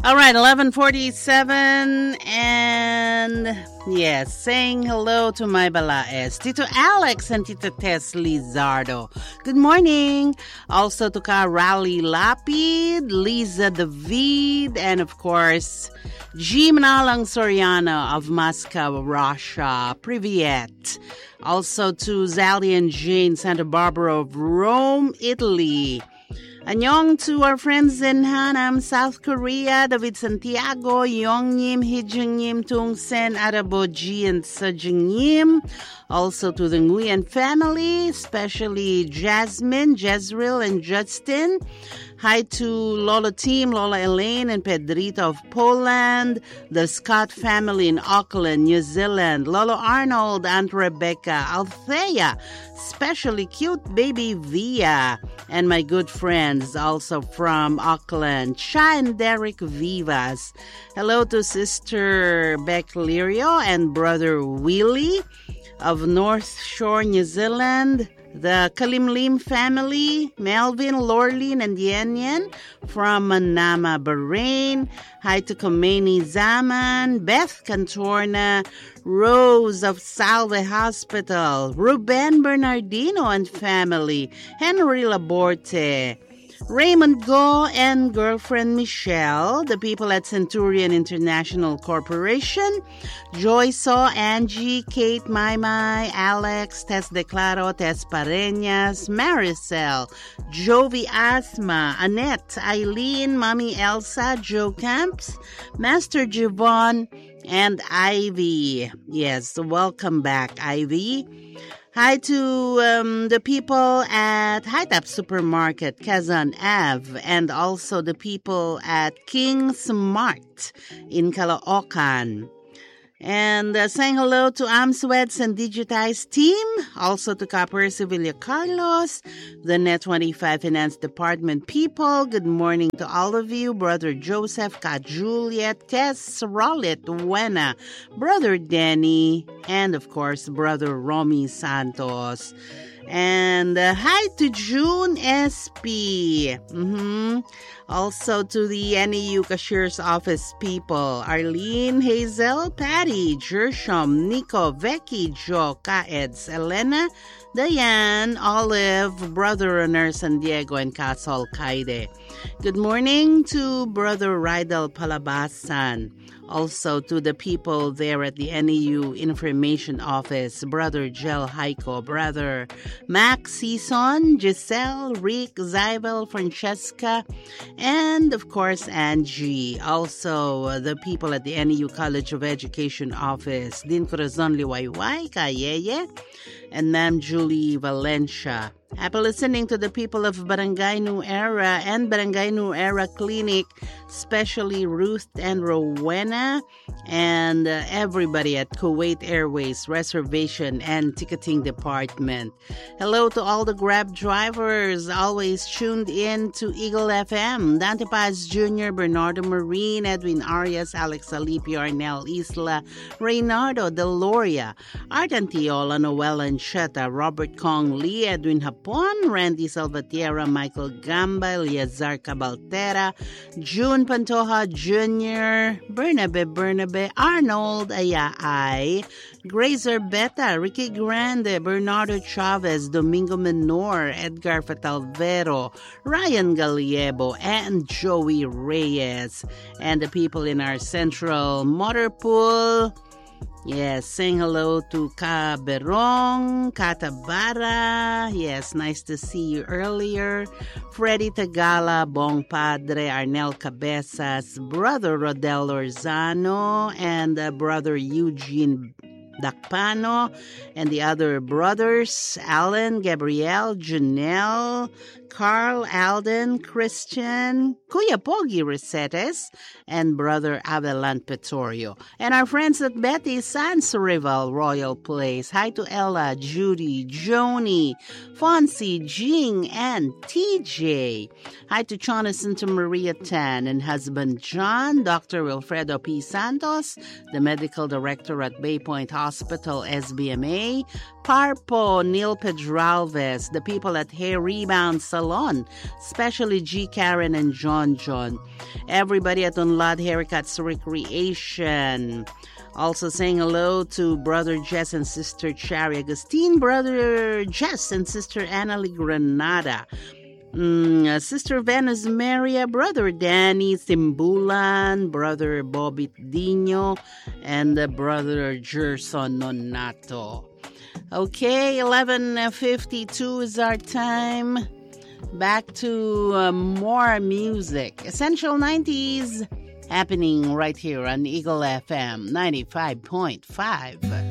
All right, 11:47, and yes, saying hello to my balaes, Tito Alex and Tito Tess Lizardo. Good morning. Also to Ka Rally Lapid, Liza David, and of course, G. Manalang Soriano of Moscow, Russia. Privyet. Also to Zally and Jane Santa Barbara of Rome, Italy. Annyeong to our friends in Hanam, South Korea, David Santiago, Yongnim, Hijungnim, Tungsen, Araboji, and Sejungnim. Also to the Nguyen family, especially Jasmine, Jezreel, and Justin. Hi to Lola Team, Lola Elaine, and Pedrito of Poland, the Scott family in Auckland, New Zealand, Lolo Arnold, Aunt Rebecca, Althea, especially cute baby Via, and my good friends also from Auckland, Cha and Derek Vivas. Hello to Sister Beck Lirio and Brother Willie of North Shore, New Zealand. The Kalimlim family, Melvin, Lorlene, and Yen from Manama, Bahrain. Hi to Khomeini Zaman, Beth Cantorna, Rose of Salve Hospital, Ruben Bernardino and family, Henry Laborte, Raymond Go and girlfriend Michelle, the people at Centurion International Corporation, Joyso, Angie, Kate, Maymay, Alex, Tess Declaro, Tess Pareñas, Maricel, Jovi Asma, Annette, Eileen, Mommy Elsa, Joe Camps, Master Javon, and Ivy. Yes, welcome back, Ivy. Hi to the people at Hightop Supermarket, Quezon Ave, and also the people at King's Mart in Caloocan. And saying hello to Amsweds and Digitize team, also to Copper Sevilla Carlos, the Net25 Finance Department people. Good morning to all of you, Brother Joseph, Ka Juliet, Tess, Rollet, Wena, Brother Denny, and of course, Brother Romy Santos. And hi to June SP. Also to the NEU Cashier's Office people, Arlene, Hazel, Patty, Jersham, Nico, Becky, Joe, Kaeds, Elena, Diane, Olive, Brother Runner, San Diego, and Castle Kaide. Good morning to Brother Rydal Palabasan. Also to the people there at the NEU Information Office, Brother Gel Heiko, Brother Max Season, Giselle, Rick, Zybel, Francesca, and of course Angie. Also the people at the NEU College of Education Office, Din Corazon Liwayway, Kayeye, and Ma'am Julie Valencia. Happy listening to the people of Barangay New Era and Barangay New Era Clinic, especially Ruth and Rowena, and everybody at Kuwait Airways Reservation and Ticketing Department. Hello to all the Grab drivers, always tuned in to Eagle FM. Dante Paz Jr., Bernardo Marine, Edwin Arias, Alex Alipio, Arnel Isla, Reynardo Deloria, Art Antiola, Noel Ancheta, Robert Kong Lee, Edwin Hapon, Randy Salvatierra, Michael Gamba, Eleazar Cabaltera, June Pantoja Jr., Bernabe, Arnold Ayaay, Grazer Beta, Ricky Grande, Bernardo Chavez, Domingo Menor, Edgar Fatalvero, Ryan Galiebo, and Joey Reyes, and the people in our central motor pool. Yes, saying hello to Ka Berong, Katabara. Yes, nice to see you earlier. Freddy Tagala, Bong Padre, Arnel Cabezas, Brother Rodel Orzano, and Brother Eugene Dakpano, and the other brothers, Alan, Gabrielle, Janelle, Carl, Alden, Christian, Kuya Pogi Resetes, and Brother Avelant Pettorio. And our friends at Betty Sans Rival Royal Place. Hi to Ella, Judy, Joni, Fonzie, Jing, and TJ. Hi to Chona Santa Maria Tan and husband John, Dr. Wilfredo P. Santos, the medical director at Bay Point Hospital Hospital SBMA, Parpo, Neil Pedralves, the people at Hair Rebound Salon, especially G. Karen and John, everybody at Unlad Haircuts Recreation. Also saying hello to Brother Jess and Sister Chari Agustin, Brother Jess and Sister Annalie Granada, Sister Venus Maria, Brother Danny Simbulan, Brother Bobby Dino, and Brother Gerson Nonato. Okay, 11:52 is our time. Back to more music. Essential 90s happening right here on Eagle FM 95.5.